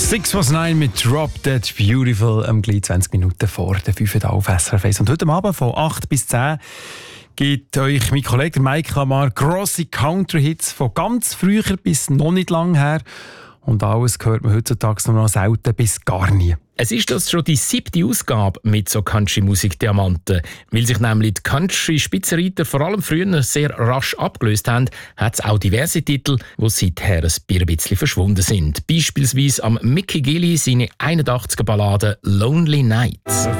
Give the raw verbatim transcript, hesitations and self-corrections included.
six was nine mit Drop Dead Beautiful, um gleich zwanzig Minuten vor der fünf auf S R F eins. Und heute Abend von acht bis zehn gibt euch mein Kollege Mike Lamar grosse Country-Hits von ganz früher bis noch nicht lang her. Und alles hört man heutzutage nur noch selten bis gar nie. Es ist das schon die siebte Ausgabe mit so Country-Musik-Diamanten. Weil sich nämlich die Country-Spitzenreiter vor allem früher sehr rasch abgelöst haben, hat es auch diverse Titel, die seither ein bisschen verschwunden sind. Beispielsweise am Mickey Gilley seine einundachtziger Ballade «Lonely Nights».